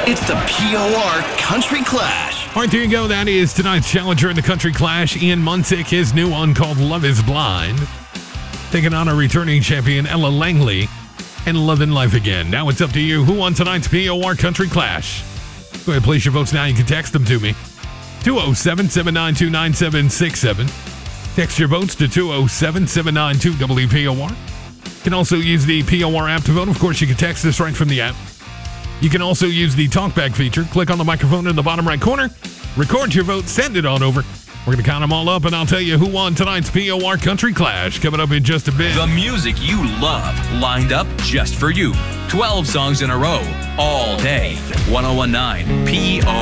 It's the POR Country Clash. All right, there you go. That is tonight's challenger in the Country Clash. Ian Munsick, his new one called Love is Blind. Taking on a returning champion, Ella Langley, and Lovin' Life Again. Now it's up to you. Who won tonight's POR Country Clash? Go ahead, place your votes now. You can text them to me. 207-792-9767. Text your votes to 207-792-WPOR. You can also use the POR app to vote. Of course, you can text us right from the app. You can also use the talkback feature. Click on the microphone in the bottom right corner. Record your vote. Send it on over. We're going to count them all up, and I'll tell you who won tonight's POR Country Clash coming up in just a bit. The music you love, lined up just for you. 12 songs in a row, all day. 1019 POR.